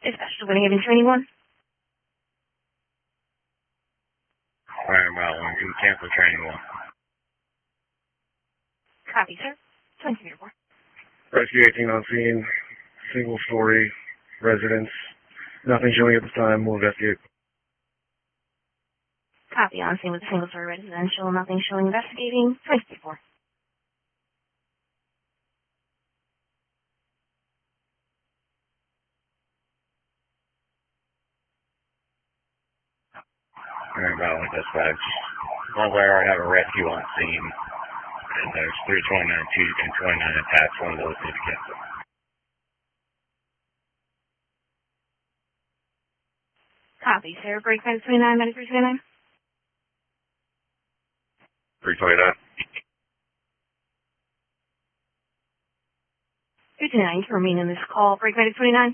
Dispatch to Winning Event 21. Fire Mountain, can cancel training 1. Copy, sir. 2024. Rescue 18 on scene, single story, residence. Nothing showing at this time, we'll investigate. Copy, on scene with single-story residential, nothing showing, investigating. 2024. Fire Mountain, dispatch. Well, we already have a rescue on scene. And there's 329 and 29 attacks, one of those need to cancel. Copy, sir. Break credit 29, medical 29. 329. 329, you can remain in this call. Break credit 29.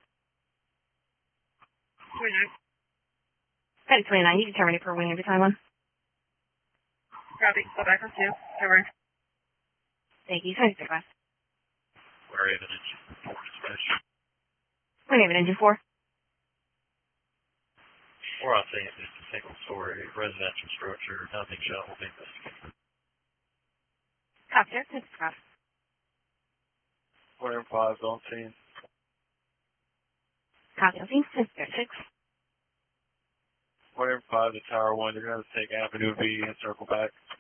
29. Credit 29, you can terminate per Winning Event 21. Copy. Go back on 2. Cover. Thank you. 2025. Where evidence? Dispatch. Winning Event Engine 4. We're on scene, it's a single story, residential structure, nothing shall be investigated. Copy, sir. 2025. 105 on scene. Copy, on scene. 2036. 105 to Tower 1, you're going to have to take Avenue B and circle back.